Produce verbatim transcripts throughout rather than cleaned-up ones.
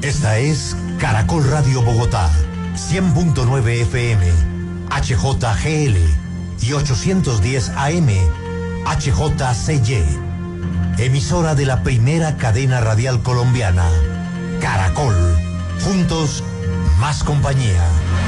Esta es Caracol Radio Bogotá, cien punto nueve F M, H J G L y ochocientos diez A M, H J C Y. Emisora de la primera cadena radial colombiana, Caracol. Juntos, más compañía.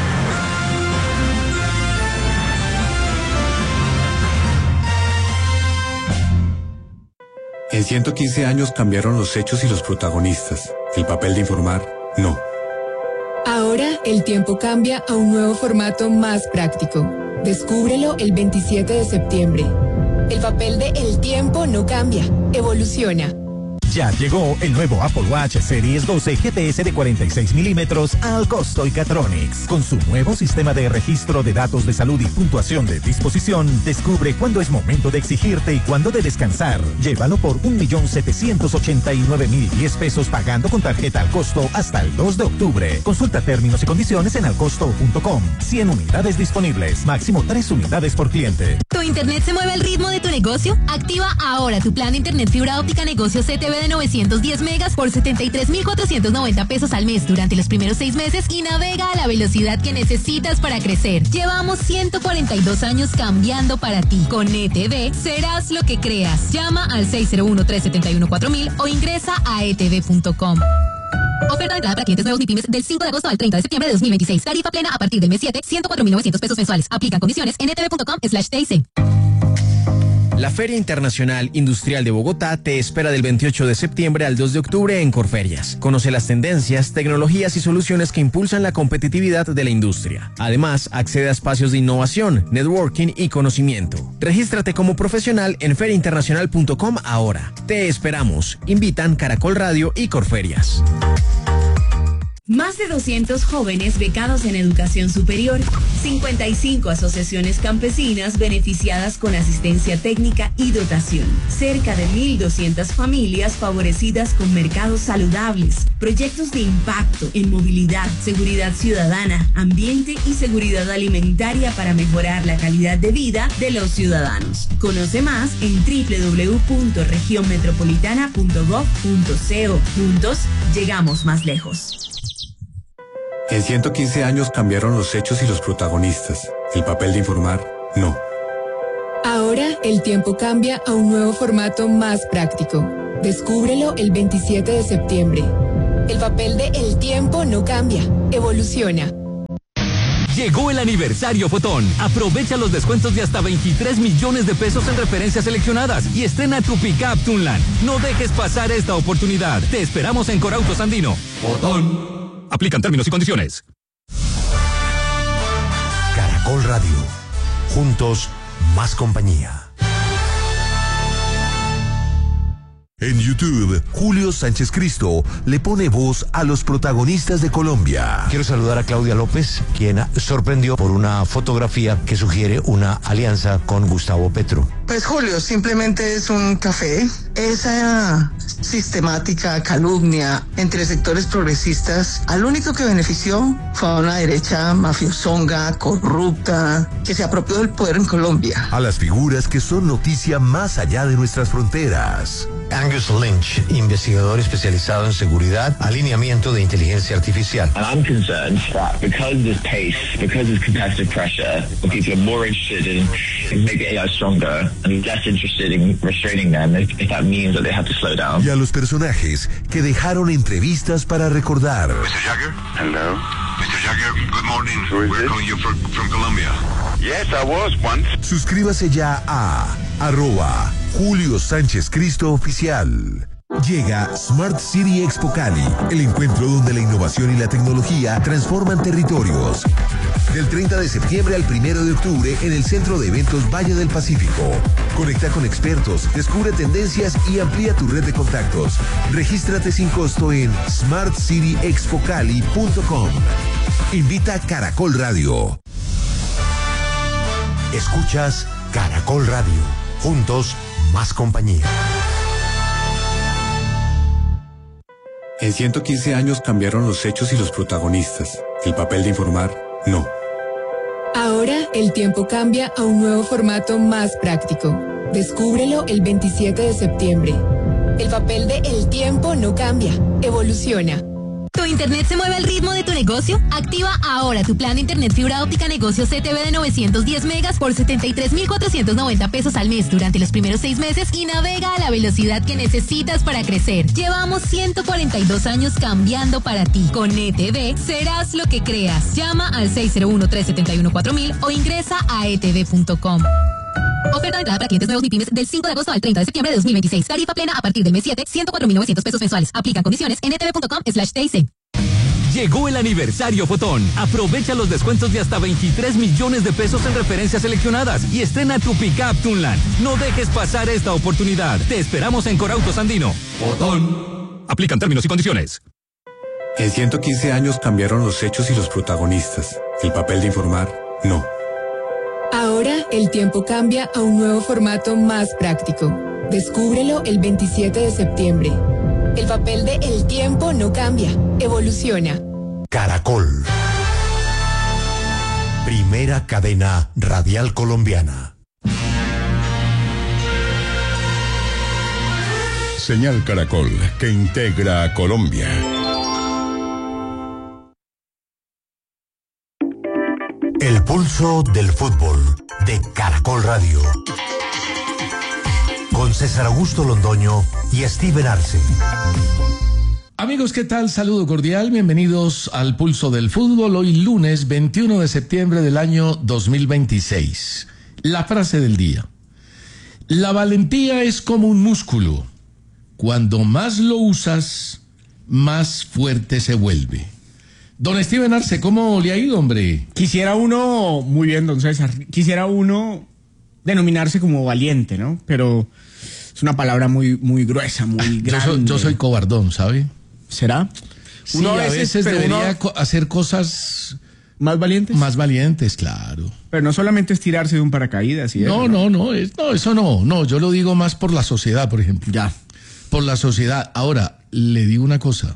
En ciento quince años cambiaron los hechos y los protagonistas. El papel de informar, no. Ahora el tiempo cambia a un nuevo formato más práctico. Descúbrelo el veintisiete de septiembre. El papel de El Tiempo no cambia, evoluciona. Ya llegó el nuevo Apple Watch Series doce G T S de cuarenta y seis milímetros al costo Icatronics. Con su nuevo sistema de registro de datos de salud y puntuación de disposición, descubre cuándo es momento de exigirte y cuándo de descansar. Llévalo por un millón setecientos ochenta y nueve mil diez pesos pagando con tarjeta al costo hasta el dos de octubre. Consulta términos y condiciones en alcosto punto com. cien unidades disponibles, máximo tres unidades por cliente. ¿Tu internet se mueve al ritmo de tu negocio? Activa ahora tu plan de internet fibra óptica negocio C T V de novecientos diez megas por setenta y tres mil cuatrocientos noventa pesos al mes durante los primeros seis meses y navega a la velocidad que necesitas para crecer. Llevamos ciento cuarenta y dos años cambiando para ti. Con E T V serás lo que creas. Llama al seis cero uno, tres siete uno, cuatro mil o ingresa a e t v punto com. Oferta de entrada para clientes nuevos MIPYMES del cinco de agosto al treinta de septiembre de dos mil veintiséis. Tarifa plena a partir del mes siete, ciento cuatro mil novecientos pesos mensuales. Aplican condiciones en e t v punto com slash t i c. La Feria Internacional Industrial de Bogotá te espera del veintiocho de septiembre al dos de octubre en Corferias. Conoce las tendencias, tecnologías y soluciones que impulsan la competitividad de la industria. Además, accede a espacios de innovación, networking y conocimiento. Regístrate como profesional en feria internacional punto com ahora. Te esperamos. Invitan Caracol Radio y Corferias. Más de doscientos jóvenes becados en educación superior, cincuenta y cinco asociaciones campesinas beneficiadas con asistencia técnica y dotación, cerca de mil doscientas familias favorecidas con mercados saludables, proyectos de impacto en movilidad, seguridad ciudadana, ambiente y seguridad alimentaria para mejorar la calidad de vida de los ciudadanos. Conoce más en doble u doble u doble u punto región metropolitana punto gov punto co. Juntos llegamos más lejos. En ciento quince años cambiaron los hechos y los protagonistas. El papel de informar, no. Ahora el tiempo cambia a un nuevo formato más práctico. Descúbrelo el veintisiete de septiembre. El papel de El Tiempo no cambia, evoluciona. Llegó el aniversario Fotón. Aprovecha los descuentos de hasta veintitrés millones de pesos en referencias seleccionadas y estrena tu pickup Tunland. No dejes pasar esta oportunidad. Te esperamos en Corautos Andino. Fotón. Aplican términos y condiciones. Caracol Radio. Juntos, más compañía. En YouTube, Julio Sánchez Cristo le pone voz a los protagonistas de Colombia. Quiero saludar a Claudia López, quien sorprendió por una fotografía que sugiere una alianza con Gustavo Petro. Pues Julio, simplemente es un café. Esa sistemática calumnia entre sectores progresistas, al único que benefició fue a una derecha mafiosonga, corrupta, que se apropió del poder en Colombia. A las figuras que son noticia más allá de nuestras fronteras. Angus Lynch, investigador especializado en seguridad, alineamiento de inteligencia artificial. And I'm concerned that because there's pace, because there's competitive pressure, people are more interested in, in making A I stronger and less interested in restraining them if, if that means that they have to slow down. Y a los personajes que dejaron entrevistas para recordar. mister Jagger? Hello. mister Jagger, good morning. We're this? calling you from, from Colombia. Yes, I was once. Suscríbase ya a arroba Julio Sánchez Cristo Oficial. Llega Smart City Expo Cali, el encuentro donde la innovación y la tecnología transforman territorios. Del treinta de septiembre al primero de octubre en el Centro de Eventos Valle del Pacífico. Conecta con expertos, descubre tendencias y amplía tu red de contactos. Regístrate sin costo en smart city expo cali punto com. Invita Caracol Radio. Escuchas Caracol Radio. Juntos, más compañía. En ciento quince años cambiaron los hechos y los protagonistas. El papel de informar, no. Ahora el tiempo cambia a un nuevo formato más práctico. Descúbrelo el veintisiete de septiembre. El papel de El Tiempo no cambia, evoluciona. Tu internet se mueve al ritmo de tu negocio? Activa ahora tu plan de internet fibra óptica negocio C T V de novecientos diez megas por setenta y tres mil cuatrocientos noventa pesos al mes durante los primeros seis meses y navega a la velocidad que necesitas para crecer. Llevamos ciento cuarenta y dos años cambiando para ti. Con E T V serás lo que creas. Llama al seis cero uno, tres siete uno, cuatro mil o ingresa a e t v punto com. Oferta de entrada para clientes nuevos MIPYMES del cinco de agosto al treinta de septiembre de dos mil veintiséis. Tarifa plena a partir del mes siete, ciento cuatro mil novecientos pesos mensuales. Aplican condiciones en e t v punto com slash t i c. Llegó el aniversario Fotón. Aprovecha los descuentos de hasta veintitrés millones de pesos en referencias seleccionadas y estrena tu Pickup Tunland. No dejes pasar esta oportunidad. Te esperamos en Corautos Andino. Fotón. Aplican términos y condiciones. En ciento quince años cambiaron los hechos y los protagonistas. El papel de informar, no. Ahora el tiempo cambia a un nuevo formato más práctico. Descúbrelo el veintisiete de septiembre. El papel de El tiempo no cambia, evoluciona. Caracol. Primera cadena radial colombiana. Señal Caracol, que integra a Colombia. El pulso del fútbol de Caracol Radio. Con César Augusto Londoño y Steven Arce. Amigos, ¿qué tal? Saludo cordial, bienvenidos al Pulso del Fútbol, hoy lunes veintiuno de septiembre del año dos mil veintiséis. La frase del día: la valentía es como un músculo, cuando más lo usas, más fuerte se vuelve. Don Steven Arce, ¿cómo le ha ido, hombre? Quisiera uno, muy bien, don César, quisiera uno denominarse como valiente, ¿no? Pero es una palabra muy, muy gruesa, muy grande. Yo soy, yo soy cobardón, ¿sabe? ¿Será? Sí, uno a veces, a veces debería uno... hacer cosas... ¿Más valientes? Más valientes, claro. Pero no solamente es tirarse de un paracaídas y no, eso, no, no, no, es, no, eso no, no, yo lo digo más por la sociedad, por ejemplo. Ya. Por la sociedad. Ahora, le digo una cosa.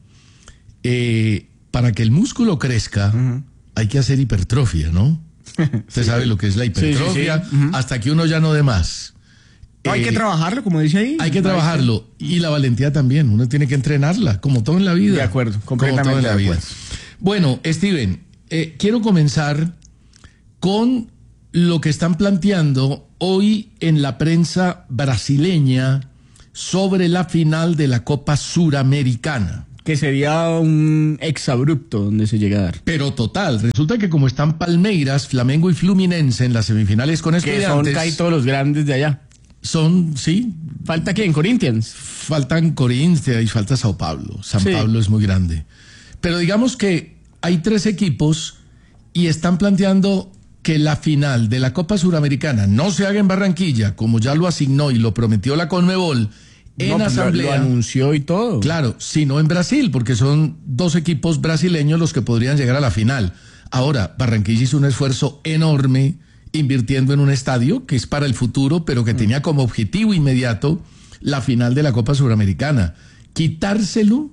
Eh, para que el músculo crezca, uh-huh. hay que hacer hipertrofia, ¿no? Usted sí, sabe lo que es la hipertrofia, sí, sí, sí. Uh-huh. Hasta que uno ya no dé más. No, hay eh, que trabajarlo, como dice ahí. Hay que trabajarlo. Y la valentía también. Uno tiene que entrenarla, como todo en la vida. De acuerdo, completamente como todo en la de vida. Bueno, Steven, eh, quiero comenzar con lo que están planteando hoy en la prensa brasileña sobre la final de la Copa Suramericana. Que sería un exabrupto donde se llega a dar. Pero total, resulta que como están Palmeiras, Flamengo y Fluminense en las semifinales con Estudiantes... Que son casi todos los grandes de allá. Son, sí. ¿Falta quién? ¿Corinthians? Faltan Corinthians y falta Sao Paulo. San sí. Pablo es muy grande. Pero digamos que hay tres equipos y están planteando que la final de la Copa Suramericana no se haga en Barranquilla, como ya lo asignó y lo prometió la Conmebol... En no, asamblea, lo, lo anunció y todo. Claro, sino en Brasil, porque son dos equipos brasileños los que podrían llegar a la final. Ahora, Barranquilla hizo un esfuerzo enorme invirtiendo en un estadio que es para el futuro, pero que mm. tenía como objetivo inmediato la final de la Copa Suramericana. Quitárselo,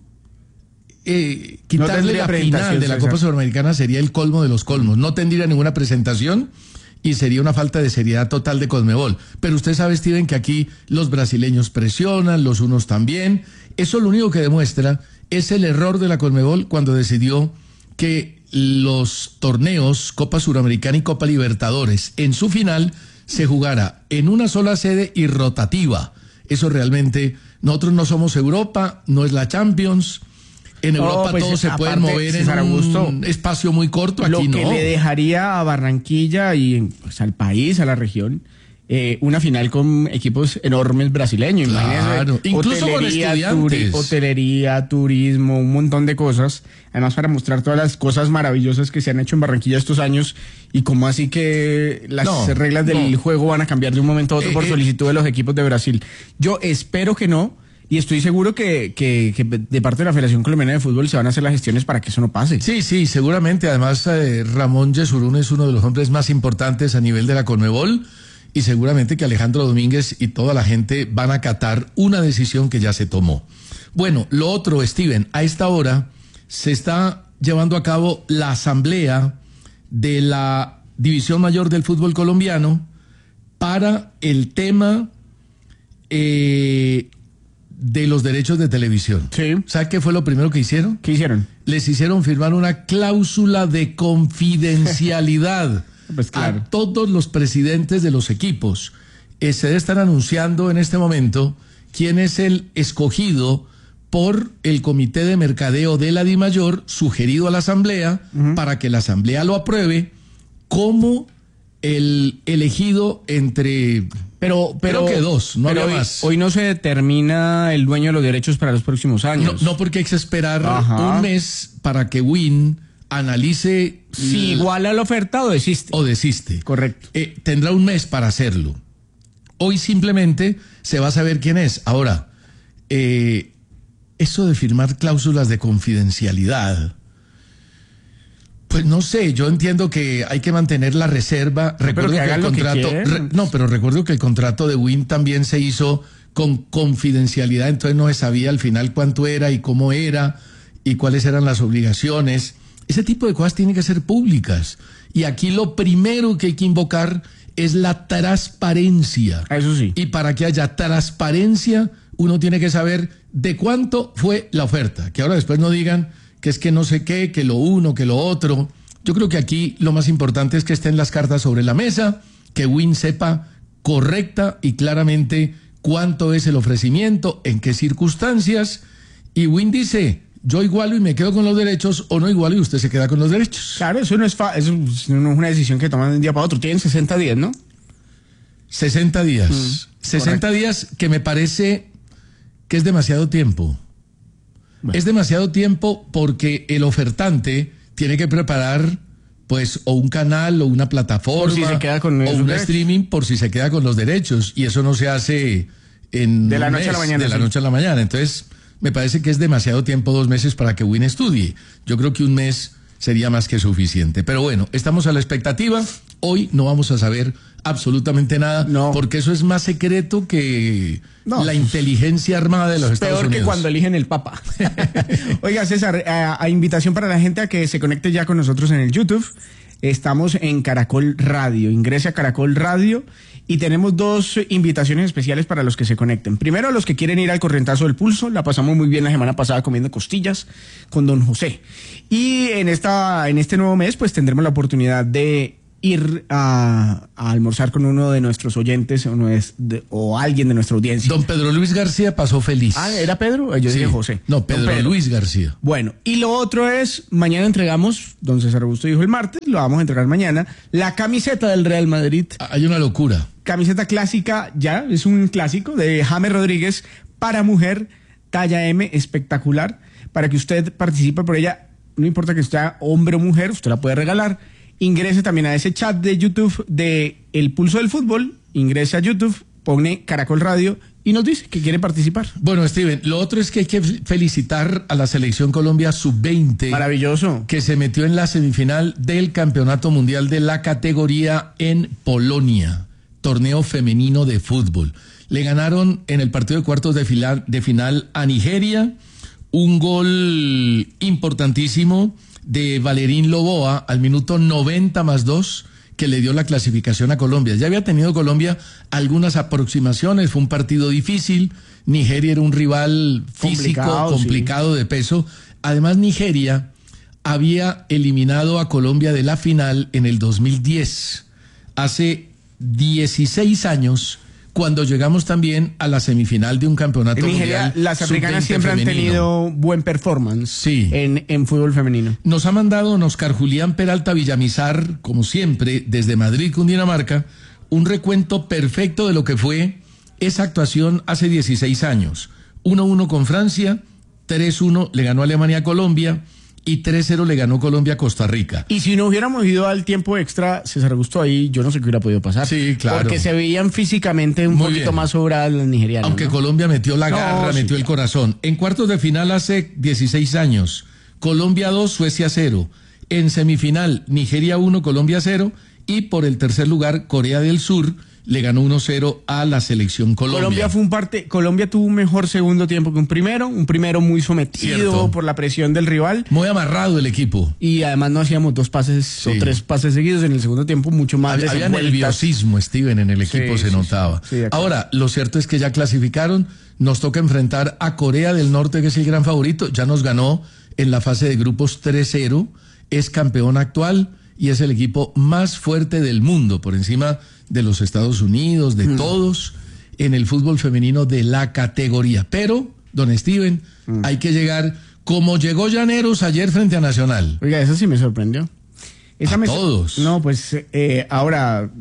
eh, quitarle no la final de la Copa Suramericana sería el colmo de los colmos. No tendría ninguna presentación y sería una falta de seriedad total de Conmebol. Pero usted sabe, Steven, que aquí los brasileños presionan, los unos también. Eso lo único que demuestra es el error de la Conmebol cuando decidió que los torneos Copa Suramericana y Copa Libertadores en su final se jugara en una sola sede y rotativa. Eso realmente, nosotros no somos Europa, no es la Champions. En Europa oh, pues, todos se aparte, pueden mover en Augusto, un espacio muy corto, aquí lo que no. le dejaría a Barranquilla y pues, al país, a la región, eh, una final con equipos enormes brasileños. Claro, incluso con estudiantes. Turi, hotelería, turismo, un montón de cosas. Además, para mostrar todas las cosas maravillosas que se han hecho en Barranquilla estos años y cómo así que las no, reglas del no. juego van a cambiar de un momento a otro eh, por solicitud de los equipos de Brasil. Yo espero que no. Y estoy seguro que, que, que de parte de la Federación Colombiana de Fútbol se van a hacer las gestiones para que eso no pase. Sí, sí, seguramente. Además, eh, Ramón Yesurún es uno de los hombres más importantes a nivel de la Conmebol y seguramente que Alejandro Domínguez y toda la gente van a acatar una decisión que ya se tomó. Bueno, lo otro, Steven, a esta hora se está llevando a cabo la asamblea de la División Mayor del Fútbol Colombiano para el tema... Eh, de los derechos de televisión. Sí. ¿Sabe qué fue lo primero que hicieron? ¿Qué hicieron? Les hicieron firmar una cláusula de confidencialidad pues claro. a todos los presidentes de los equipos. Eh, se están anunciando en este momento quién es el escogido por el Comité de Mercadeo de la DIMAYOR, sugerido a la Asamblea, uh-huh. para que la Asamblea lo apruebe como el elegido entre... Pero, pero creo que dos, no pero había hoy, más. Hoy no se determina el dueño de los derechos para los próximos años. No, no porque hay que esperar Ajá. un mes para que Win analice si el, iguala la oferta o desiste. O desiste. Correcto. Eh, tendrá un mes para hacerlo. Hoy simplemente se va a saber quién es. Ahora, eh, eso de firmar cláusulas de confidencialidad, pues no sé, yo entiendo que hay que mantener la reserva. No, recuerdo que que el contrato, que re, no, pero recuerdo que el contrato de Win también se hizo con confidencialidad, entonces no se sabía al final cuánto era y cómo era y cuáles eran las obligaciones. Ese tipo de cosas tienen que ser públicas. Y aquí lo primero que hay que invocar es la transparencia. Eso sí. Y para que haya transparencia, uno tiene que saber de cuánto fue la oferta. Que ahora después no digan que es que no sé qué, que lo uno, que lo otro. Yo creo que aquí lo más importante es que estén las cartas sobre la mesa, que Win sepa correcta y claramente cuánto es el ofrecimiento, en qué circunstancias. Y Win dice, yo igualo y me quedo con los derechos, o no igualo y usted se queda con los derechos. Claro, eso no es, fa eso no es una decisión que toman de un día para otro. Tienen sesenta días, ¿no? sesenta días. Mm, sesenta correcto. días que me parece que es demasiado tiempo. Bueno. Es demasiado tiempo porque el ofertante tiene que preparar pues o un canal o una plataforma si se queda con o un derechos. streaming por si se queda con los derechos, y eso no se hace en de la un noche mes, a la mañana. de la sí. noche a la mañana. Entonces me parece que es demasiado tiempo, dos meses, para que Win estudie. Yo creo que un mes sería más que suficiente. Pero bueno, estamos a la expectativa. Hoy no vamos a saber absolutamente nada, no. porque eso es más secreto que no. la inteligencia armada de los Estados Peor Unidos. que cuando eligen el Papa. Oiga, César, a, a invitación para la gente a que se conecte ya con nosotros en el YouTube. Estamos en Caracol Radio. Ingrese a Caracol Radio y tenemos dos invitaciones especiales para los que se conecten. Primero, a los que quieren ir al Corrientazo del Pulso. La pasamos muy bien la semana pasada comiendo costillas con don José. Y en esta en este nuevo mes, pues tendremos la oportunidad de ir a, a almorzar con uno de nuestros oyentes o, no es de, o alguien de nuestra audiencia. Don Pedro Luis García pasó feliz. Ah, ¿era Pedro? Yo sí. dije José. No, Pedro, Pedro Luis García. Bueno, y lo otro es, mañana entregamos, don César Augusto dijo el martes, lo vamos a entregar mañana, la camiseta del Real Madrid. Hay una locura. Camiseta clásica, ya, es un clásico, de James Rodríguez, para mujer, talla M, espectacular, para que usted participe por ella, no importa que sea hombre o mujer, usted la puede regalar. Ingrese también a ese chat de YouTube de El Pulso del Fútbol, ingrese a YouTube, pone Caracol Radio y nos dice que quiere participar. Bueno, Steven, lo otro es que hay que felicitar a la Selección Colombia sub veinte. Maravilloso. Que se metió en la semifinal del Campeonato Mundial de la categoría en Polonia, torneo femenino de fútbol. Le ganaron en el partido de cuartos de final, de final a Nigeria, un gol importantísimo de Valerín Loboa al minuto noventa más dos, que le dio la clasificación a Colombia. Ya había tenido Colombia algunas aproximaciones, fue un partido difícil, Nigeria era un rival físico, complicado, complicado sí. de peso. Además, Nigeria había eliminado a Colombia de la final en el dos mil diez, hace dieciséis años, cuando llegamos también a la semifinal de un campeonato en Nigeria, mundial. Las africanas siempre femenino. han tenido buen performance sí. en, en fútbol femenino. Nos ha mandado don Oscar Julián Peralta Villamizar, como siempre, desde Madrid, Cundinamarca, un recuento perfecto de lo que fue esa actuación hace dieciséis años. uno uno con Francia, tres uno le ganó Alemania a Colombia, y tres cero le ganó Colombia a Costa Rica. Y si no hubiéramos ido al tiempo extra, César Augusto, ahí yo no sé qué hubiera podido pasar. Sí, claro. Porque se veían físicamente un Muy poquito bien. más sobradas las nigerianas. Aunque ¿no? Colombia metió la garra, no, metió sí, el corazón. En cuartos de final hace dieciséis años, Colombia dos, Suecia cero. En semifinal, Nigeria uno, Colombia cero. Y por el tercer lugar, Corea del Sur le ganó uno cero a la selección Colombia. Colombia fue un parte, Colombia tuvo un mejor segundo tiempo que un primero, un primero muy sometido Cierto. por la presión del rival. Muy amarrado el equipo. Y además no hacíamos dos pases sí. o tres pases seguidos en el segundo tiempo, mucho más. Había, había nerviosismo, Steven, en el equipo sí, se sí, notaba. Sí, sí, Ahora, lo cierto es que ya clasificaron, nos toca enfrentar a Corea del Norte, que es el gran favorito, ya nos ganó en la fase de grupos tres cero, es campeón actual y es el equipo más fuerte del mundo, por encima de los Estados Unidos, de mm. todos, en el fútbol femenino de la categoría. Pero, don Steven, mm. hay que llegar como llegó Llaneros ayer frente a Nacional. Oiga, eso sí me sorprendió. Esa a me todos. So no, pues eh, ahora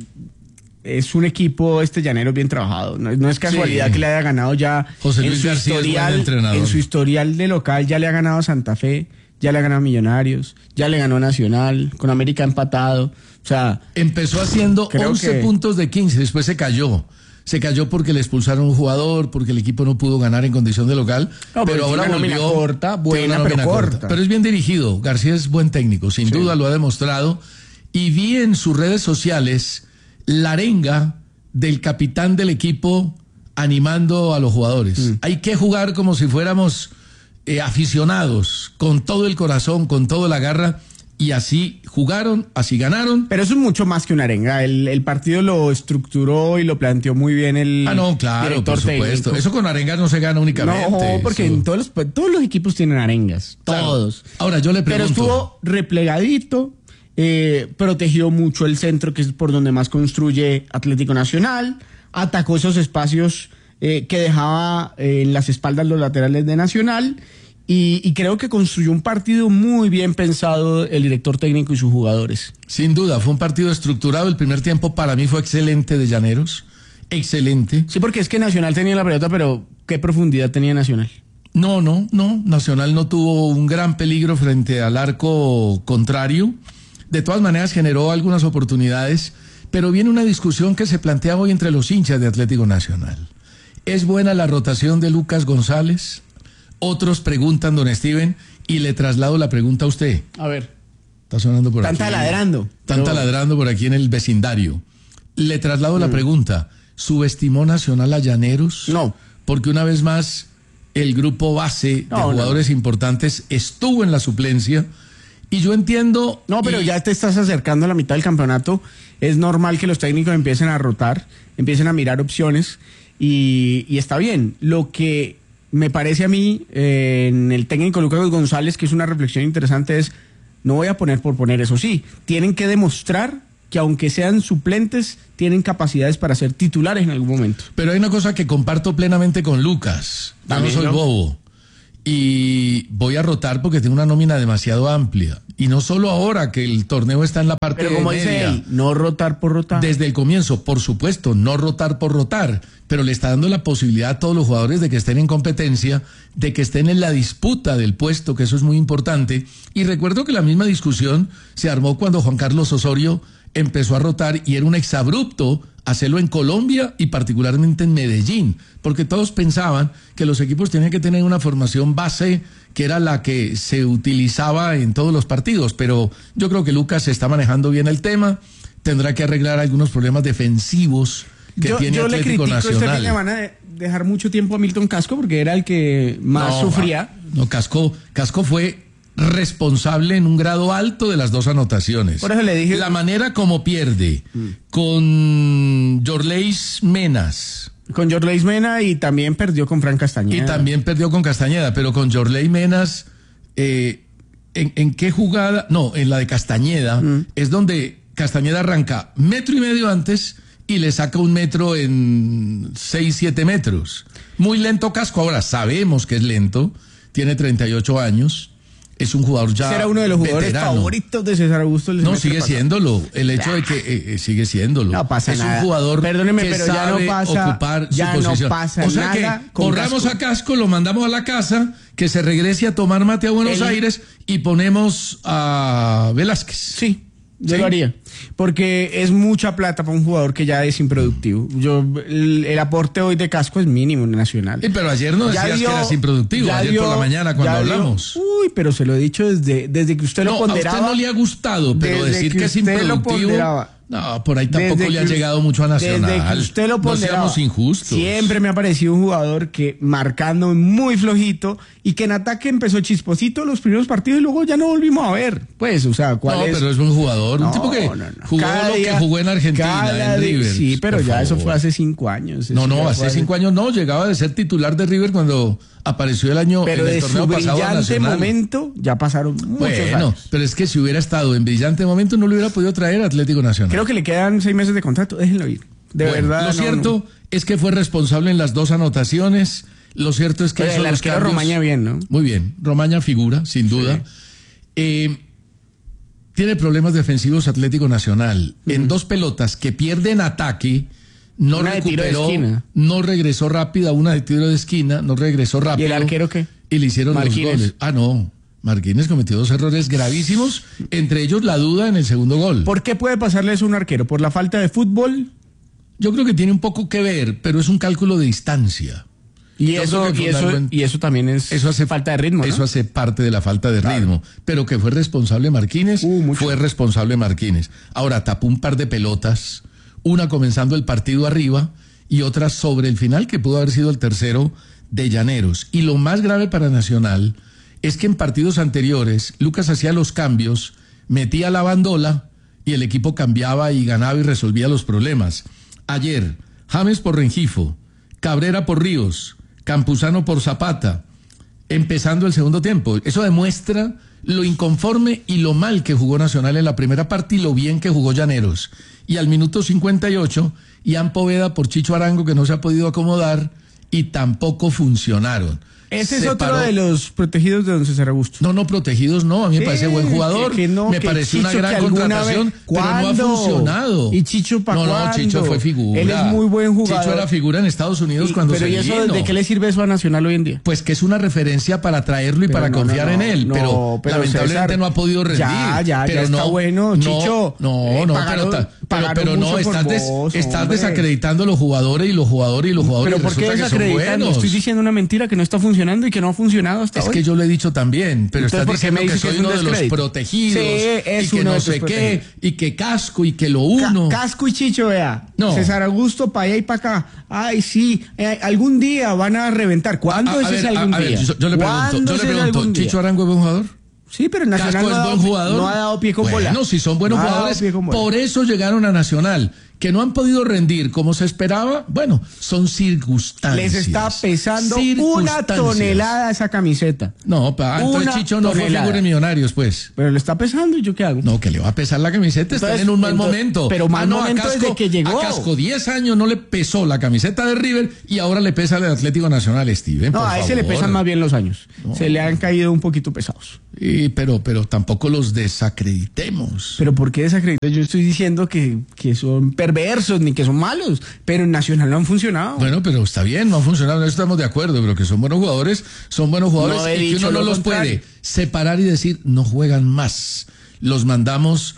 es un equipo, este Llaneros bien trabajado. No, no es casualidad sí. que le haya ganado ya José Luis en su García historial, es buen entrenador. En su historial de local ya le ha ganado Santa Fe, ya le ha ganado Millonarios, ya le ganó Nacional, con América empatado. O sea, empezó haciendo once que... puntos de quince, después se cayó. Se cayó porque le expulsaron un jugador, porque el equipo no pudo ganar en condición de local. No, pero, pero ahora una volvió corta, buena, pero corta. corta. Pero es bien dirigido. García es buen técnico, sin sí. duda lo ha demostrado. Y vi en sus redes sociales la arenga del capitán del equipo animando a los jugadores. Mm. Hay que jugar como si fuéramos eh, aficionados, con todo el corazón, con toda la garra. Y así jugaron, así ganaron. Pero eso es mucho más que una arenga. El, el partido lo estructuró y lo planteó muy bien el Ah, no, claro, por supuesto. Técnico. Eso con arengas no se gana únicamente. No, porque en todos, los, todos los equipos tienen arengas. Todos. Claro. Ahora, yo le pregunto. Pero estuvo replegadito, eh, protegió mucho el centro, que es por donde más construye Atlético Nacional. Atacó esos espacios eh, que dejaba eh, en las espaldas los laterales de Nacional. Y, y creo que construyó un partido muy bien pensado el director técnico y sus jugadores. Sin duda, fue un partido estructurado. El primer tiempo para mí fue excelente de Llaneros. Excelente. Sí, porque es que Nacional tenía la pelota, pero ¿qué profundidad tenía Nacional? No, no, no. Nacional no tuvo un gran peligro frente al arco contrario. De todas maneras generó algunas oportunidades, pero viene una discusión que se plantea hoy entre los hinchas de Atlético Nacional. ¿Es buena la rotación de Lucas González? Otros preguntan, don Steven, y le traslado la pregunta a usted. A ver. Está sonando por Están aquí. Están taladrando. Están taladrando por aquí en el vecindario. Le traslado mm. la pregunta. ¿Subestimó Nacional a Llaneros? No. Porque una vez más, el grupo base no, de jugadores no. importantes estuvo en la suplencia. Y yo entiendo... No, pero y... ya te estás acercando a la mitad del campeonato. Es normal que los técnicos empiecen a rotar, empiecen a mirar opciones. Y, y está bien. Lo que... me parece a mí, eh, en el técnico Lucas González, que es una reflexión interesante, es, no voy a poner por poner, eso sí, tienen que demostrar que aunque sean suplentes, tienen capacidades para ser titulares en algún momento. Pero hay una cosa que comparto plenamente con Lucas, yo no soy ¿no? bobo, y voy a rotar porque tengo una nómina demasiado amplia. Y no solo ahora que el torneo está en la parte pero como media. Dice él, no rotar por rotar. Desde el comienzo, por supuesto, no rotar por rotar, pero le está dando la posibilidad a todos los jugadores de que estén en competencia, de que estén en la disputa del puesto, que eso es muy importante. Y recuerdo que la misma discusión se armó cuando Juan Carlos Osorio empezó a rotar y era un exabrupto hacerlo en Colombia y particularmente en Medellín, porque todos pensaban que los equipos tenían que tener una formación base que era la que se utilizaba en todos los partidos, pero yo creo que Lucas se está manejando bien el tema, tendrá que arreglar algunos problemas defensivos que yo, tiene yo Atlético le Nacional. Este fin le van a dejar mucho tiempo a Milton Casco porque era el que más no, sufría. No, Casco, Casco fue responsable en un grado alto de las dos anotaciones. Por eso le dije... La manera como pierde mm. con Yorleis Menas. Con Yorleis Mena y también perdió con Fran Castañeda. Y también perdió con Castañeda, pero con Yorleis Menas, eh, ¿en, ¿en qué jugada? No, en la de Castañeda, mm. es donde Castañeda arranca metro y medio antes y le saca un metro en seis, siete metros. Muy lento Casco, ahora sabemos que es lento, tiene treinta y ocho años. Es un jugador ya era uno de los jugadores veterano. favoritos de César Augusto. No, sigue siéndolo. El hecho de que eh, eh, sigue siéndolo. No pasa es nada. un jugador Perdóneme, que pero sabe ya no pasa, ocupar ya su posición. No pasa o sea nada que corramos Casco. a Casco, lo mandamos a la casa, que se regrese a tomar mate a Buenos El... Aires y ponemos a Velázquez. Sí. Yo ¿Sí? lo haría, porque es mucha plata para un jugador que ya es improductivo. Yo el, el aporte hoy de Casco es mínimo en Nacional. Sí, pero ayer no decías dio, que eras improductivo, ayer dio, por la mañana cuando hablamos. Dio, uy, pero se lo he dicho desde, desde que usted lo no, ponderaba. A usted no le ha gustado, pero decir que, que es improductivo No, por ahí tampoco Desde le han que- llegado mucho a Nacional. Desde que usted lo No ponderaba, seamos injustos. siempre me ha parecido un jugador que marcando muy flojito y que en ataque empezó chisposito los primeros partidos y luego ya no volvimos a ver. Pues, o sea, ¿cuál No, es? pero es buen jugador. No, un tipo que no, no. jugó Cada lo día- que jugó en Argentina, cada en día- River. Sí, pero por ya eso favor. fue hace cinco años. No, eso no, ya hace fue cinco años no. Llegaba de ser titular de River cuando apareció el año Pero en el de torneo su pasado a brillante Nacional. momento ya pasaron muchos Bueno, años. pero es que si hubiera estado en brillante momento no lo hubiera podido traer a Atlético Nacional. Creo que le quedan seis meses de contrato, déjenlo ir. De Bueno, verdad. Lo no, cierto no. es que fue responsable en las dos anotaciones. Lo cierto es que Oye, hizo el los arquero cambios. Romaña bien, ¿no? Muy bien. Romaña figura, sin duda. Eh, tiene problemas defensivos Atlético Nacional. En dos pelotas que pierde en ataque, no Una de tiro de recuperó, esquina. no regresó rápida, una de tiro de esquina, no regresó rápido. ¿Y el arquero qué? Y le hicieron Marquínez. los goles. Ah, no. Marquínez cometió dos errores gravísimos, entre ellos la duda en el segundo gol. ¿Por qué puede pasarle eso a un arquero? ¿Por la falta de fútbol? Yo creo que tiene un poco que ver, pero es un cálculo de distancia. Y Yo eso, creo que y, eso, fundamental- y eso también es Eso hace falta de ritmo, ¿no? Eso hace parte de la falta de Claro. ritmo. Pero que fue responsable Marquínez, Uh, fue responsable Marquínez. Ahora tapó un par de pelotas, una comenzando el partido arriba y otra sobre el final, que pudo haber sido el tercero de Llaneros. Y lo más grave para Nacional es que en partidos anteriores Lucas hacía los cambios, metía la bandola y el equipo cambiaba y ganaba y resolvía los problemas. Ayer, James por Rengifo, Cabrera por Ríos, Campuzano por Zapata, empezando el segundo tiempo. Eso demuestra lo inconforme y lo mal que jugó Nacional en la primera parte y lo bien que jugó Llaneros. Y al minuto cincuenta y ocho, Ian Poveda por Chicho Arango, que no se ha podido acomodar y tampoco funcionaron. Ese es Se otro paró- de los protegidos de don César Augusto. No, no, protegidos no, a mí me Sí, parece buen jugador, que- que no, me que parece una Chicho gran que alguna contratación, vez- pero no ha ¿Cuándo? funcionado. ¿Y Chicho pa' No, no, cuándo? Chicho fue figura. Él es muy buen jugador. Chicho era figura en Estados Unidos Y- cuando pero se ¿y eso vino. de qué le sirve eso a Nacional hoy en día? Pues que es una referencia para traerlo y Pero para no, confiar no, en no, él, no, pero, pero lamentablemente César, no ha podido rendir. ya, ya, pero ya está no, bueno, no, Chicho. No, Eh, no, pagaron- pero, ta- pero, pagaron pero no, mucho por estás, des- vos, estás hombre. desacreditando a los jugadores y los jugadores y los jugadores Pero ¿por qué resulta que son desacreditando? buenos. Estoy diciendo una mentira que no está funcionando y que no ha funcionado hasta Es hoy. que yo lo he dicho también, pero Entonces, estás ¿por qué diciendo me que dice que soy es un uno de los descrédito? protegidos Sí, es y que uno no de tus sé qué, protegidos. y que casco y que lo uno. Ca- Casco y Chicho, vea. No. César Augusto, para allá y para acá. Ay, sí, eh, algún día van a reventar. ¿Cuándo A- a es ver, ese a- algún a ver, día? yo, yo le pregunto, ¿Cuándo yo le es ese pregunto, algún día? ¿Chicho Arango es buen jugador? Sí, pero Nacional ¿Casco no ha es dado, buen jugador? no ha dado pie con bola. Bueno, si son buenos No ha dado jugadores, pie con bola. por eso llegaron a Nacional. Que no han podido rendir como se esperaba, bueno, son circunstancias. Les está pesando una Circunstancias. tonelada esa camiseta. No, pa, entonces Una Chicho no fue tonelada. figura en Millonarios, pues. Pero le está pesando, ¿y yo qué hago? No, que le va a pesar la camiseta, están Entonces, en un mal entonces, momento. pero mal Ah, no, a momento Casco- desde que llegó. A Casco diez años no le pesó la camiseta de River y ahora le pesa el Atlético Nacional, Steven. No, por a ese le favor. pesan más bien los años. Se le han caído un poquito pesados. Y, pero, pero tampoco los desacreditemos. Pero ¿por qué desacreditar? Yo estoy diciendo que, que son perversos ni que son malos, pero en Nacional no han funcionado. Bueno, pero está bien, no ha funcionado, en eso estamos de acuerdo, pero que son buenos jugadores, son buenos jugadores No he y que dicho uno no lo los contrario. puede separar y decir, no juegan más. Los mandamos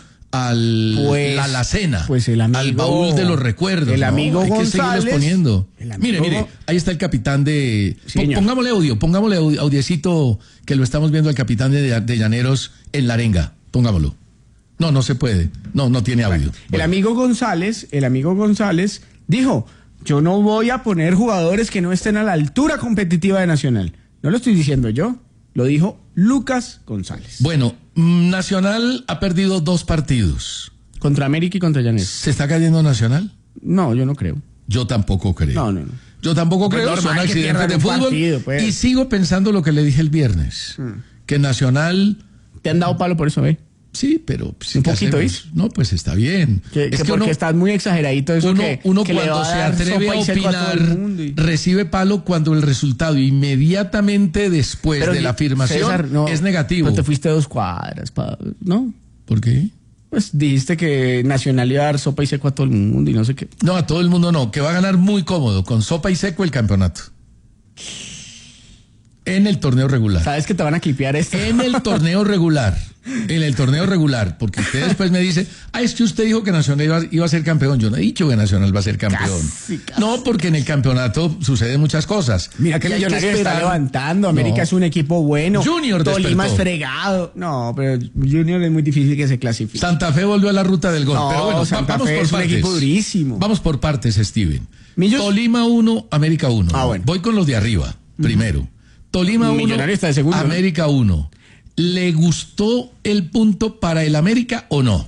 al Pues- la alacena, pues el amigo- al baúl de los recuerdos. el ¿no? amigo Hay que seguirlos González- poniendo. el amigo- Mire, mire, ahí está el capitán de... Sí, Po- señor. pongámosle audio, pongámosle audi- audiecito que lo estamos viendo al capitán de, de Llaneros en la arenga. Pongámoslo. No, no se puede. No, no tiene audio. El Bueno. amigo González, el amigo González dijo, yo no voy a poner jugadores que no estén a la altura competitiva de Nacional. No lo estoy diciendo yo, lo dijo Lucas González. Bueno, mm, Nacional ha perdido dos partidos. Contra América y contra Llaneros. ¿Se está cayendo Nacional? No, yo no creo. Yo tampoco creo. No, no, no. Yo tampoco Pues creo, normal son que accidentes pierdan de un fútbol. partido, pues. Y sigo pensando lo que le dije el viernes. Que Nacional... ¿Te han dado palo por eso, eh? Sí, pero... pues, Un ¿qué poquito, hacemos? ¿eh? No, pues está bien. Que, es que que porque uno, estás muy exageradito eso uno, que, uno que le cuando va a se dar atreve sopa a y seco a todo opinar, el mundo y- recibe palo cuando el resultado inmediatamente después Pero, de la afirmación César, no, es negativo. Pero te fuiste dos cuadras, pa- ¿no? ¿Por qué? Pues dijiste que Nacional iba a dar sopa y seco a todo el mundo y no sé qué. No, a todo el mundo no, que va a ganar muy cómodo, con sopa y seco el campeonato. En el torneo regular. Sabes que te van a clipear esto. En el torneo regular. En el torneo regular. Porque usted después me dice, ah, es que usted dijo que Nacional iba, iba a ser campeón. Yo no he dicho que Nacional va a ser campeón. Casi, casi. No, porque en el campeonato suceden muchas cosas. Mira que el Millonario está levantando. América no. es un equipo bueno. Junior Tolima despertó. es fregado. No, pero Junior es muy difícil que se clasifique. Santa Fe volvió a la ruta del gol. No, pero bueno, Santa vamos Fe por es partes. un equipo durísimo. Vamos por partes, Steven. ¿Millos? Tolima uno, América uno. Ah, bueno. Voy con los de arriba, primero. Tolima uno, América uno. ¿Le gustó el punto para el América o no?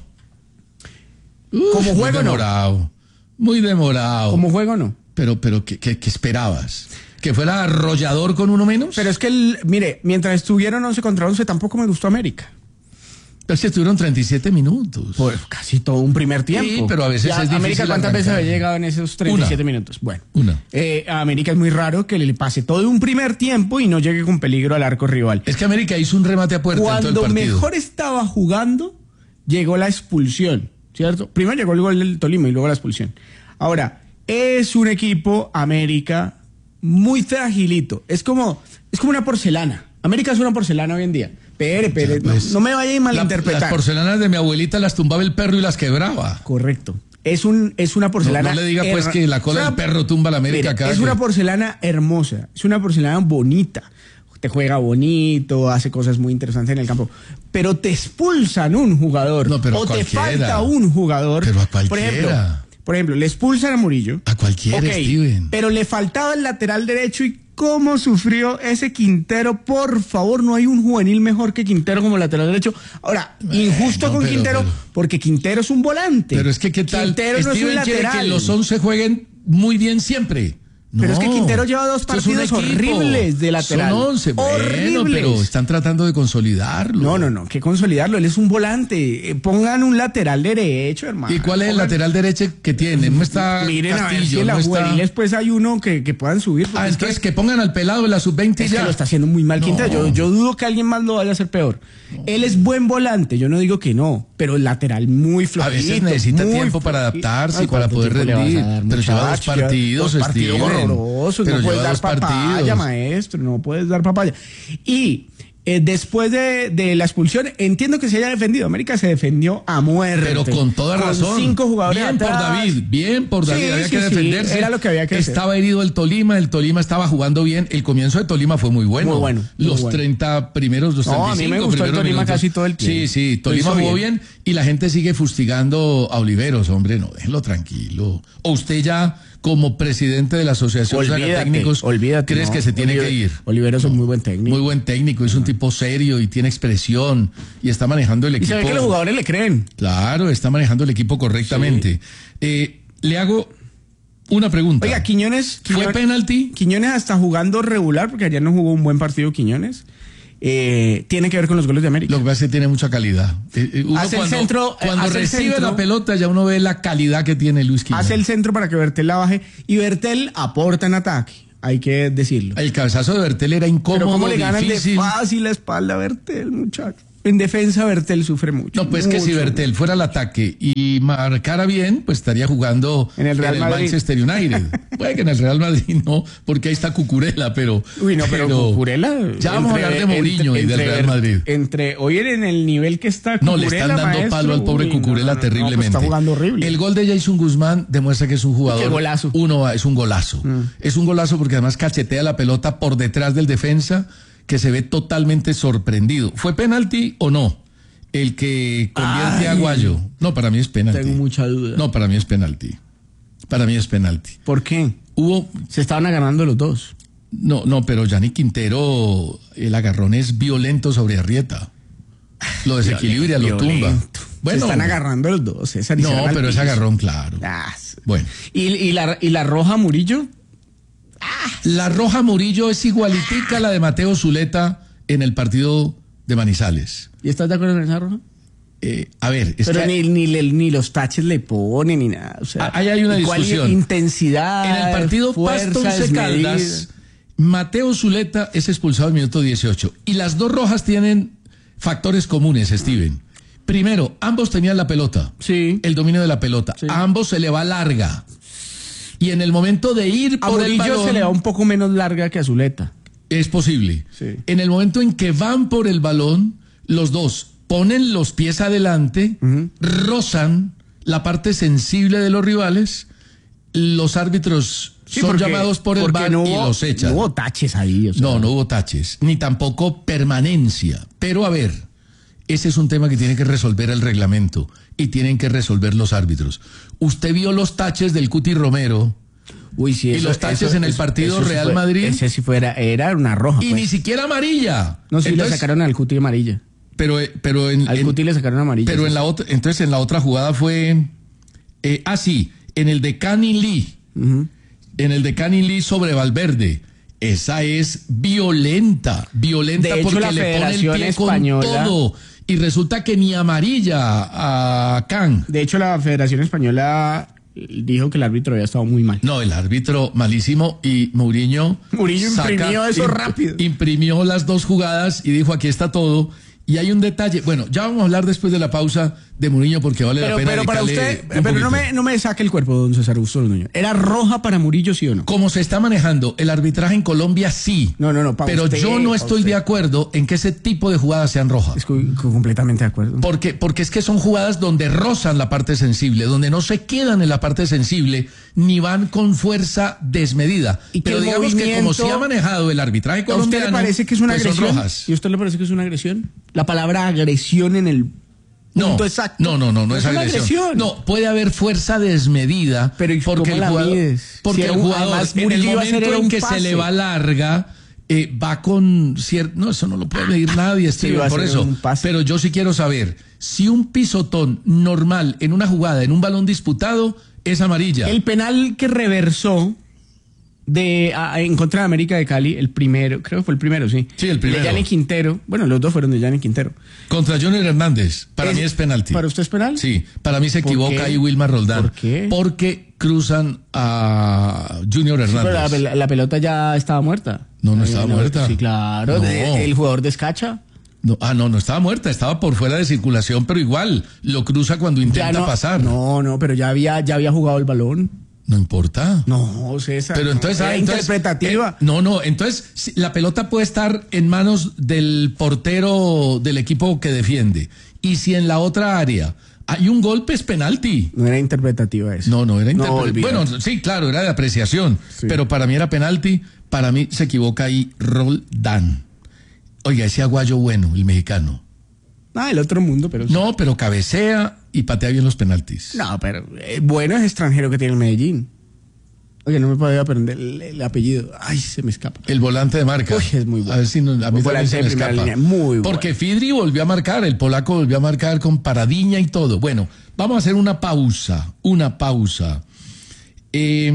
Uf, Como juego muy demorado, no. Muy demorado. Como juego no. Pero, pero, ¿qué, qué, qué esperabas? ¿Que fuera arrollador con uno menos? Pero es que, el, mire, mientras estuvieron once contra once, tampoco me gustó América. Pero es que estuvieron treinta y siete minutos. Pues casi todo un primer tiempo. Sí, pero a veces ya, es difícil América, ¿cuántas arrancar? veces había llegado en esos treinta y siete Una. minutos? Bueno, Una. Eh, a América es muy raro que le pase todo un primer tiempo y no llegue con peligro al arco rival. Es que América hizo un remate a puerta en todo el Cuando partido. mejor estaba jugando, llegó la expulsión, ¿cierto? Primero llegó el gol del Tolima y luego la expulsión. Ahora, es un equipo, América, muy fragilito. Es como, es como una porcelana. América es una porcelana hoy en día. Pere, pere, no, no me vaya a malinterpretar. La, las porcelanas de mi abuelita las tumbaba el perro y las quebraba. Correcto. Es un es una porcelana. No, no le diga pues que la cola del perro tumba la América acá. Es que... una porcelana hermosa, es una porcelana bonita. Te juega bonito, hace cosas muy interesantes en el campo, pero te expulsan un jugador no, pero o te cualquiera. falta un jugador. Pero a cualquiera. Por ejemplo, por ejemplo, le expulsan a Murillo. A cualquiera, okay, Steven. Pero le faltaba el lateral derecho y cómo sufrió ese Quintero. Por favor, no hay un juvenil mejor que Quintero como lateral derecho. Ahora, bueno, injusto con pero, Quintero, pero, porque Quintero es un volante. Pero es que, ¿qué tal? Quintero no Steven es un quiere lateral. que los once jueguen muy bien siempre. Pero no, es que Quintero lleva dos partidos horribles de lateral. Son once, horribles. Bueno, pero están tratando de consolidarlo. No, no, no, que consolidarlo. Él es un volante. Eh, pongan un lateral derecho, hermano. ¿Y cuál es el Pongan... lateral derecho que tiene? No está Miren, Castillo, a ver si en no las está... juveniles pues hay uno que, que puedan subir. Ah, es entonces que, que pongan al pelado de la sub veinte es ya. que lo está haciendo muy mal no. Quintero. Yo, yo dudo que alguien más lo vaya a hacer peor. No. Él es buen volante, yo no digo que no, pero el lateral muy flojito. A veces necesita tiempo flojito. para adaptarse y para poder tiempo rendir. Dar, pero lleva dos partidos, dos partidos horrorosos. Pero no puedes lleva dar dos papaya, partidos. maestro, no puedes dar papaya. Y eh, después de, de la expulsión, entiendo que se haya defendido. América se defendió a muerte. Pero con toda con razón. Cinco jugadores bien atrás. por David, bien por David. Sí, había sí, que defenderse. Sí, era lo que había que hacer. Estaba herido el Tolima, el Tolima estaba jugando bien. El comienzo de Tolima fue muy bueno. Muy bueno. Muy los bueno. treinta primeros, los no, treinta y cinco a mí me gustó el Tolima minutos. casi todo el tiempo. Sí, sí, Tolima jugó bien. bien y la gente sigue fustigando a Oliveros. Hombre, no, déjenlo tranquilo. O usted ya, como presidente de la Asociación de Técnicos, olvídate, ¿crees no, que se tiene Oliver, que ir? Oliveros no, es muy buen técnico. Muy buen técnico, es un tipo serio y tiene expresión y está manejando el equipo. Y se ve que los jugadores le creen. Claro, está manejando el equipo correctamente. Sí. Eh, le hago una pregunta. Oiga, Quiñones, Quiñones... ¿Fue penalti? Quiñones hasta jugando regular, porque ayer no jugó un buen partido Quiñones. Eh, tiene que ver con los goles de América. Lo que pasa es que tiene mucha calidad. Eh, uno hace cuando, el centro, cuando hace recibe el centro, la pelota ya uno ve la calidad que tiene Luis Quiñones. Hace el centro para que Bertel la baje y Bertel aporta en ataque, hay que decirlo. El cabezazo de Bertel era incómodo, pero cómo le ganan difícil. de fácil la espalda a Bertel, muchacho. En defensa Bertel sufre mucho. No, pues mucho. que si Bertel fuera al ataque y marcara bien, pues estaría jugando en el, Real en el Madrid. Manchester United. Puede que en el Real Madrid no, porque ahí está Cucurella, pero... Uy, no, pero, pero Cucurella... Ya vamos entre, a hablar de Mourinho y del Real Madrid. Entre hoy en el nivel que está Cucurella, no, le están dando maestro, palo al pobre uy, Cucurella no, no, terriblemente. No, pues está jugando horrible. El gol de Jason Guzmán demuestra que es un jugador... ¡Qué golazo! Uno, es un golazo. Mm. Es un golazo porque además cachetea la pelota por detrás del defensa, que se ve totalmente sorprendido. ¿Fue penalti o no? El que convierte Ay, a Aguayo. No, para mí es penalti. Tengo mucha duda. No, para mí es penalti. Para mí es penalti. ¿Por qué? Hubo... Se estaban agarrando los dos. No, no, pero Gianni Quintero, el agarrón es violento sobre Arrieta. Lo desequilibra, lo tumba. Bueno, se están agarrando los dos. César, y no, pero es agarrón, claro. Ah, bueno. ¿Y, y, la, ¿Y la roja Murillo? Ah, la roja Murillo es igualitica a la de Mateo Zuleta en el partido de Manizales. ¿Y estás de acuerdo con esa roja? Eh, a ver, es pero que... ni, ni, ni los taches le ponen ni nada. O sea, ahí hay una discusión. Intensidad. En el partido Pasto Once Caldas, Mateo Zuleta es expulsado al minuto dieciocho. Y las dos rojas tienen factores comunes, Steven. Primero, ambos tenían la pelota. Sí. El dominio de la pelota. Sí. A ambos se le va larga. Y en el momento de ir a por Murillo el balón, se le va un poco menos larga que a Zuleta. Es posible. Sí. En el momento en que van por el balón, los dos ponen los pies adelante, uh-huh. rozan la parte sensible de los rivales, los árbitros sí, son porque, llamados por el V A R no hubo, y los echan. No hubo taches ahí. O sea. No, no hubo taches, ni tampoco permanencia. Pero a ver, ese es un tema que tiene que resolver el reglamento y tienen que resolver los árbitros. Usted vio los taches del Cuti Romero. Uy, sí, y eso, los taches eso, en el partido eso, eso Real fue, Madrid. Ese sí fuera, era una roja. Y pues. ni siquiera amarilla. No, sí, entonces, le sacaron al Cuti amarilla. Pero, pero en, al en, Cuti le sacaron amarilla. Pero sí. en la otra, entonces en la otra jugada fue, eh, ah sí, en el de Cani Lee, uh-huh. en el de Cani Lee sobre Valverde. Esa es violenta, violenta de hecho, porque la le Federación pone el pie Española, con todo. Y resulta que ni amarilla a Can. De hecho, la Federación Española dijo que el árbitro había estado muy mal. No, el árbitro malísimo y Mourinho... Mourinho imprimió saca, eso imp, rápido. Imprimió las dos jugadas y dijo, aquí está todo. Y hay un detalle, bueno, ya vamos a hablar después de la pausa de Mourinho porque vale pero, la pena. Pero para usted, pero poquito. no me, no me saque el cuerpo, don César Augusto Londoño. ¿Era roja para Murillo, sí o no? Como se está manejando el arbitraje en Colombia, sí. No, no, no, pero usted, yo no estoy usted. de acuerdo en que ese tipo de jugadas sean rojas. Estoy completamente de acuerdo. Porque, porque es que son jugadas donde rozan la parte sensible, donde no se quedan en la parte sensible, ni van con fuerza desmedida. ¿Y pero digamos que como se ha manejado el arbitraje colombiano, ¿a usted le parece que es una pues agresión? Son rojas. ¿Y a usted le parece que es una agresión? La palabra agresión en el punto no, exacto. No, no, no, no es, es agresión. agresión. No, puede haber fuerza desmedida. Pero porque el jugador, porque si el jugador en el momento en que pase. se le va larga, eh, va con cierto... No, eso no lo puede medir nadie, Steven, sí, por eso. Pero yo sí quiero saber, si un pisotón normal en una jugada, en un balón disputado, es amarilla. El penal que reversó de a, en contra de América de Cali, el primero, creo que fue el primero, sí. Sí, el primero. De Yanni Quintero. Bueno, los dos fueron de Yanni Quintero. Contra Junior Hernández. Para ¿Es, mí es penalti. ¿Para usted es penal? Sí, para mí se equivoca ahí Wilmar Roldán. ¿Por qué? Porque cruzan a Junior Hernández. Sí, pero la, la pelota ya estaba muerta. No, no estaba no, muerta. Sí, claro. No. De, el jugador descacha. No, ah, no, no estaba muerta, estaba por fuera de circulación, pero igual lo cruza cuando intenta no, pasar. No, no, pero ya había, ya había jugado el balón. No importa. No, César. Pero entonces, no, ah, entonces interpretativa. Eh, no, no, entonces si, la pelota puede estar en manos del portero del equipo que defiende. Y si en la otra área hay un golpe, es penalti. No era interpretativa eso. No, no era interpretativa. No, bueno, sí, claro, era de apreciación. Sí. Pero para mí era penalti. Para mí se equivoca ahí Roldán. Oiga, ese aguayo bueno, el mexicano. Ah, el otro mundo, pero... No, pero cabecea y patea bien los penaltis. No, pero eh, bueno es extranjero que tiene el Medellín. Oye, no me podía aprender el, el apellido. Ay, se me escapa. El volante de marca. Uy, es muy bueno. A ver si no, a mí también se me escapa. Línea, muy Porque bueno. Fidri volvió a marcar, el polaco volvió a marcar con paradiña y todo. Bueno, vamos a hacer una pausa, una pausa. Eh,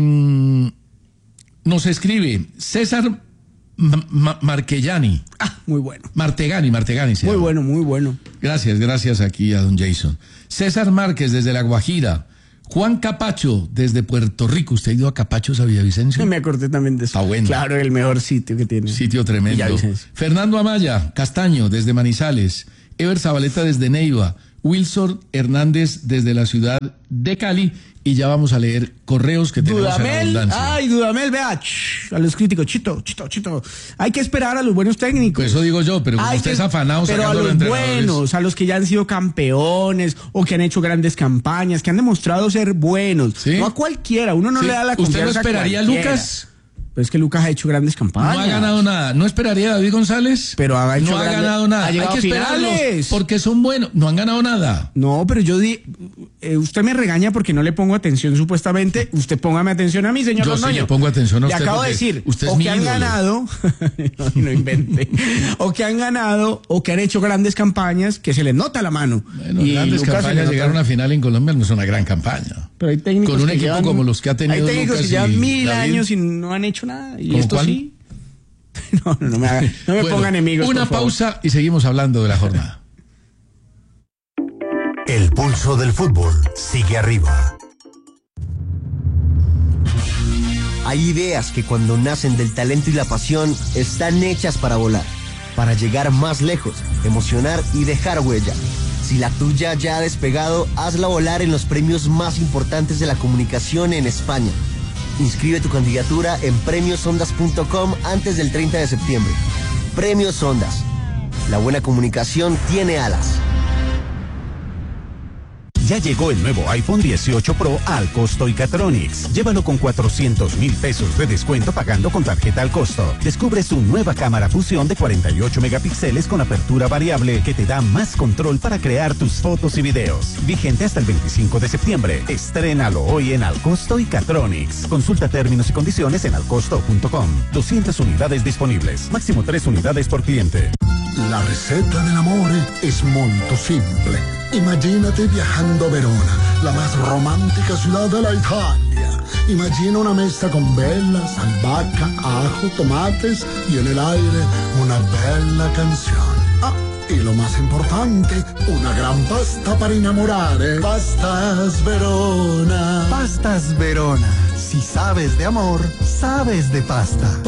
nos escribe César Ma- Ma- Marquellani. Ah, muy bueno. Martegani, Martegani. Muy llama. bueno, muy bueno. Gracias, gracias aquí a don Jason. César Márquez desde La Guajira. Juan Capacho desde Puerto Rico. ¿Usted ha ido a Capachos a Villavicencio? Me acordé también de eso. Está bueno. Claro, el mejor sitio que tiene. Sitio tremendo. Fernando Amaya, Castaño desde Manizales. Ever Zabaleta desde Neiva. Wilson Hernández desde la ciudad de Cali. Y ya vamos a leer correos que tenemos Dudamel, en abundancia. Ay, Dudamel, vea, ch, a los críticos, chito, chito, chito. Hay que esperar a los buenos técnicos. Pues eso digo yo, pero como Hay usted que, es afanado pero sacando a los entrenadores. buenos, a los que ya han sido campeones o que han hecho grandes campañas, que han demostrado ser buenos. ¿Sí? No a cualquiera, uno no ¿Sí? le da la ¿Usted confianza. no esperaría a Lucas? Pero es que Lucas ha hecho grandes campañas. No ha ganado nada. ¿No esperaría a David González? Pero ha hecho no ha grande, ganado nada. Ha llegado Hay que esperarlos finales. porque son buenos. No han ganado nada. No, pero yo di, eh, usted me regaña porque no le pongo atención supuestamente. Usted póngame atención a mí, señor Yo Londoño. sí le pongo atención a le usted. acabo de decir, usted es o mi que han ídolo. ganado, no, no invente, o que han ganado, o que han hecho grandes campañas que se les nota la mano. Bueno, y grandes Lucas campañas, llegar a una final en Colombia no es una gran campaña. Pero hay técnicos Con un que equipo llevan, como los que ha tenido hay técnicos Lucas que llevan y mil David. años y no han hecho nada. Y ¿Cómo esto cuál? sí. No, no, no me, haga, no me Bueno, pongan enemigos. Una por favor. pausa y seguimos hablando de la jornada. El pulso del fútbol sigue arriba. Hay ideas que cuando nacen del talento y la pasión están hechas para volar, para llegar más lejos, emocionar y dejar huella. Si la tuya ya ha despegado, hazla volar en los premios más importantes de la comunicación en España. Inscribe tu candidatura en premios ondas punto com antes del treinta de septiembre. Premios Ondas. La buena comunicación tiene alas. Ya llegó el nuevo iPhone dieciocho Pro al costo Icatronics. Llévalo con cuatrocientos mil pesos de descuento pagando con tarjeta al costo. Descubre su nueva cámara fusión de cuarenta y ocho megapíxeles con apertura variable que te da más control para crear tus fotos y videos. Vigente hasta el veinticinco de septiembre. Estrénalo hoy en Al Costo Icatronics. Consulta términos y condiciones en alcosto punto com. doscientas unidades disponibles. Máximo tres unidades por cliente. La receta del amor es muy simple. Imagínate viajando a Verona, la más romántica ciudad de la Italia. Imagina una mesa con velas, albahaca, ajo, tomates y en el aire una bella canción. Ah, y lo más importante, una gran pasta para enamorare. Pastas Verona. Pastas Verona. Si sabes de amor, sabes de pasta.